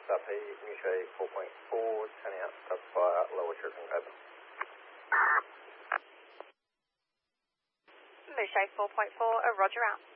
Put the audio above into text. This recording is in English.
South East, Mushay 4.4, turning out to fire lower tripping over. Mushay 4.4, roger out.